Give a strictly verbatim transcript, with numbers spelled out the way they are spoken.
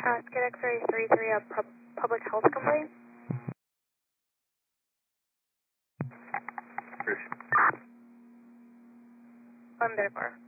Uh, Skid X-ray three three, a pub public health complaint. One there, bar.